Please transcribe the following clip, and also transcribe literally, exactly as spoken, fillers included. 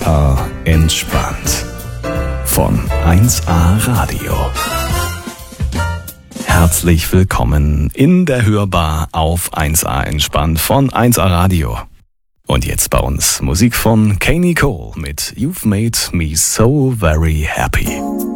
eins A entspannt von eins A Radio. Herzlich willkommen in der Hörbar auf eins A entspannt von eins A Radio. Und jetzt bei uns Musik von Kanye Cole mit You've Made Me So Very Happy.